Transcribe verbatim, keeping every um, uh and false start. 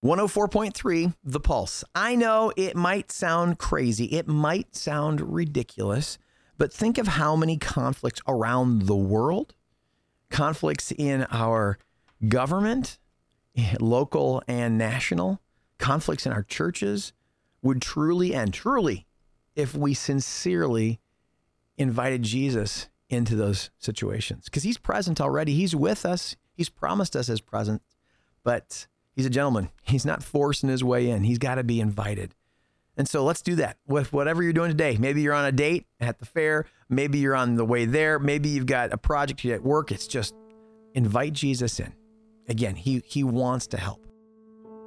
one oh four point three, The Pulse. I know it might sound crazy. It might sound ridiculous, but think of how many conflicts around the world, conflicts in our government, local and national, conflicts in our churches would truly end, truly, if we sincerely invited Jesus into those situations. Because he's present already. He's with us. He's promised us his presence, but he's a gentleman. He's not forcing his way in. He's got to be invited. And so let's do that with whatever you're doing today. Maybe you're on a date at the fair. Maybe you're on the way there. Maybe you've got a project at work. It's just invite Jesus in. Again, he, he wants to help.